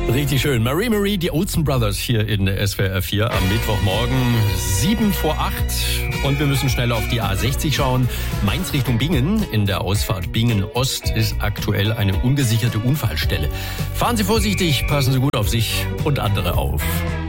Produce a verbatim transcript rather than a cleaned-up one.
Richtig schön. Marie Marie, die Olsen Brothers hier in S W R vier am Mittwochmorgen, sieben vor acht. Und wir müssen schnell auf die A sechzig schauen. Mainz Richtung Bingen. In der Ausfahrt Bingen Ost ist aktuell eine ungesicherte Unfallstelle. Fahren Sie vorsichtig, passen Sie gut auf sich und andere auf.